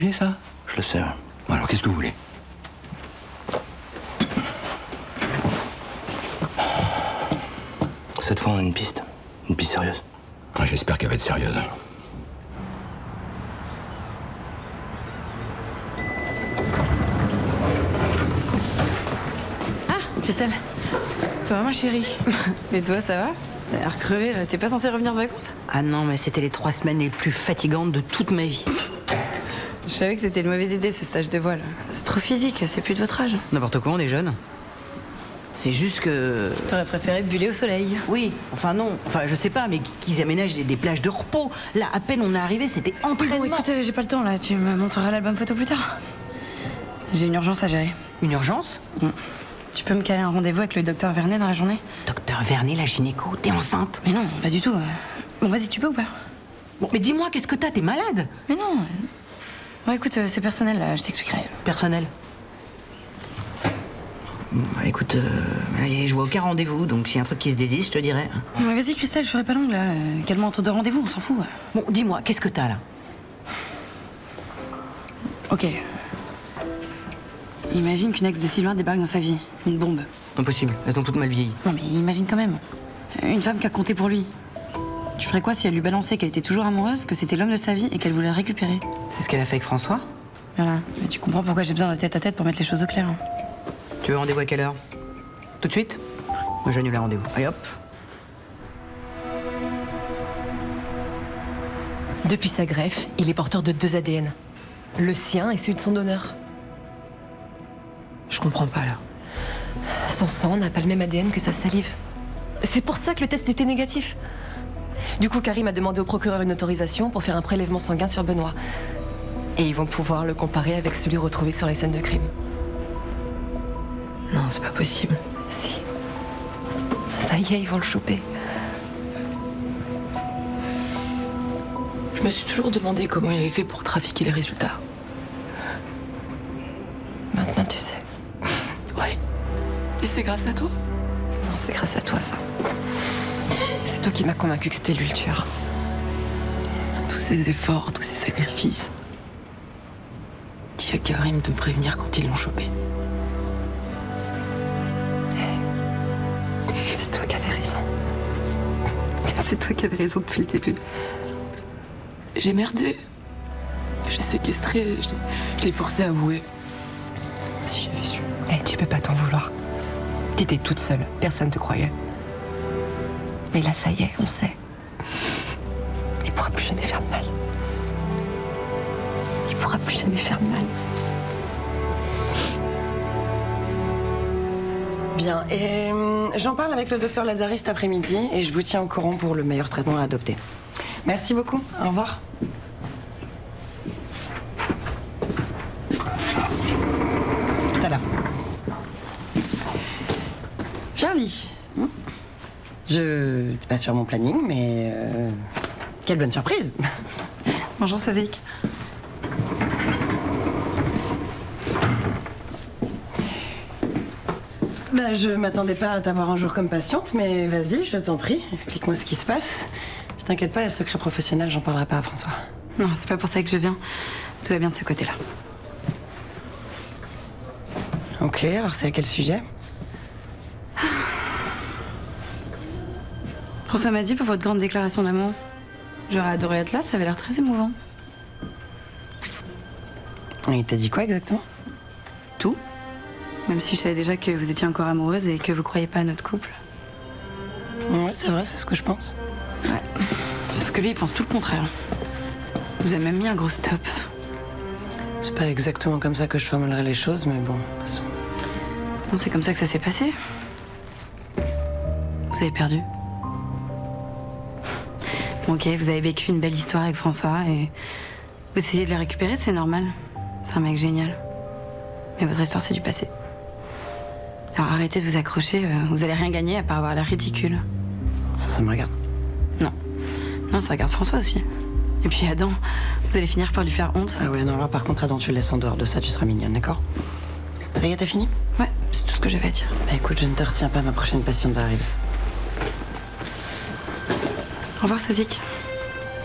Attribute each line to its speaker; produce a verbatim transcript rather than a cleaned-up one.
Speaker 1: Et ça?
Speaker 2: Je le sais, ouais.
Speaker 1: Bon, alors, qu'est-ce que vous voulez?
Speaker 2: Cette fois, on a une piste. Une piste sérieuse.
Speaker 1: Ah, j'espère qu'elle va être sérieuse.
Speaker 3: Ah, Christelle. Ça va, ma chérie? Et toi, ça va? T'as l'air crevé, là. T'es pas censée revenir de vacances?
Speaker 4: Ah non, mais c'était les trois semaines les plus fatigantes de toute ma vie.
Speaker 3: Je savais que c'était une mauvaise idée, ce stage de voile. C'est trop physique, c'est plus de votre âge.
Speaker 4: N'importe quoi, on est jeunes. C'est juste que...
Speaker 3: T'aurais préféré buller au soleil.
Speaker 4: Oui, enfin non, enfin je sais pas, mais qu'ils aménagent des, des plages de repos. Là, à peine on est arrivé, c'était entraînement.
Speaker 3: Bon, écoute, euh, j'ai pas le temps, là. Tu me montreras l'album photo plus tard. J'ai une urgence à gérer.
Speaker 4: Une urgence?
Speaker 3: Mm. Tu peux me caler un rendez-vous avec le docteur Vernet dans la journée?
Speaker 4: Docteur Vernet, la gynéco, t'es enceinte?
Speaker 3: Mais non, pas du tout. Bon, vas-y, tu peux ou pas?
Speaker 4: Bon, mais dis-moi, qu'est-ce que t'as? T'es malade?
Speaker 3: Mais non. Bon, écoute, euh, c'est personnel, là, je t'expliquerai.
Speaker 4: Personnel. Bon, bah, écoute, euh, je vois aucun rendez-vous, donc s'il y a un truc qui se désiste, je te dirai.
Speaker 3: Mais vas-y, Christelle, je serai pas longue, là. Euh, Quel-moi entre deux rendez-vous, on s'en fout.
Speaker 4: Bon, dis-moi, qu'est-ce que t'as, là?
Speaker 3: Ok. Imagine qu'une ex de Sylvain débarque dans sa vie. Une bombe.
Speaker 4: Impossible, elles ont toutes mal vieilli.
Speaker 3: Non, mais imagine quand même. Une femme qui a compté pour lui. Tu ferais quoi si elle lui balançait qu'elle était toujours amoureuse, que c'était l'homme de sa vie et qu'elle voulait le récupérer?
Speaker 4: C'est ce qu'elle a fait avec François?
Speaker 3: Voilà. Mais tu comprends pourquoi j'ai besoin de tête à tête pour mettre les choses au clair.
Speaker 4: Tu veux rendez-vous à quelle heure? Tout de suite? Moi, j'annule le rendez-vous. Allez, hop.
Speaker 5: Depuis sa greffe, il est porteur de deux A D N. Le sien et celui de son donneur. Je comprends pas, là. Son sang n'a pas le même A D N que sa salive. C'est pour ça que le test était négatif. Du coup, Karim a demandé au procureur une autorisation pour faire un prélèvement sanguin sur Benoît. Et ils vont pouvoir le comparer avec celui retrouvé sur les scènes de crime.
Speaker 3: Non, c'est pas possible.
Speaker 5: Si. Ça y est, ils vont le choper.
Speaker 6: Je me suis toujours demandé comment il avait fait pour trafiquer les résultats.
Speaker 5: Maintenant, tu sais.
Speaker 6: Ouais. Et c'est grâce à toi?
Speaker 5: Non, c'est grâce à toi, ça. C'est toi qui m'as convaincu que c'était lui le tueur.
Speaker 6: Tous ces efforts, tous ces sacrifices. Dis à Karim de me prévenir quand ils l'ont chopé.
Speaker 5: C'est toi qui avais raison. C'est toi qui avais raison depuis le début.
Speaker 6: J'ai merdé. Je l'ai séquestré, je l'ai- je l'ai forcé à avouer. Si j'avais su.
Speaker 5: Eh, tu peux pas t'en vouloir. T'étais toute seule, personne te croyait. Mais là, ça y est, on sait. Il pourra plus jamais faire de mal. Il pourra plus jamais faire de mal.
Speaker 7: Bien, et euh, j'en parle avec le docteur Lazari cet après-midi et je vous tiens au courant pour le meilleur traitement à adopter. Merci beaucoup, au revoir. Tout à l'heure. Charlie, hmm je... t'es pas sur mon planning, mais... euh, quelle bonne surprise.
Speaker 3: Bonjour, Sazik.
Speaker 7: Bah, je m'attendais pas à t'avoir un jour comme patiente, mais vas-y, je t'en prie, explique-moi ce qui se passe. Je t'inquiète pas, le secret professionnel, j'en parlerai pas à François.
Speaker 3: Non, c'est pas pour ça que je viens. Tout va bien de ce côté-là.
Speaker 7: Ok, alors c'est à quel sujet?
Speaker 3: François m'a dit pour votre grande déclaration d'amour. J'aurais adoré être là, ça avait l'air très émouvant.
Speaker 7: Et il t'a dit quoi exactement?
Speaker 3: Tout. Même si je savais déjà que vous étiez encore amoureuse et que vous croyez pas à notre couple.
Speaker 7: Ouais, c'est vrai, c'est ce que je pense.
Speaker 3: Ouais. Sauf que lui, il pense tout le contraire. Vous avez même mis un gros stop.
Speaker 7: C'est pas exactement comme ça que je formulerais les choses, mais bon, de toute façon.
Speaker 3: Non, c'est comme ça que ça s'est passé. Vous avez perdu. Bon, ok, vous avez vécu une belle histoire avec François et vous essayez de le récupérer, c'est normal. C'est un mec génial. Mais votre histoire, c'est du passé. Alors arrêtez de vous accrocher, euh, vous allez rien gagner à part avoir l'air ridicule.
Speaker 7: Ça, ça me regarde.
Speaker 3: Non. Non, ça regarde François aussi. Et puis Adam, vous allez finir par lui faire honte.
Speaker 7: Ah ouais, non, alors par contre, Adam, tu le laisses en dehors de ça, tu seras mignonne, d'accord? Ça y est, t'as fini?
Speaker 3: Ouais, c'est tout ce que j'avais à dire.
Speaker 7: Bah écoute, je ne te retiens pas, ma prochaine patiente va arriver.
Speaker 3: Au revoir, Sazik.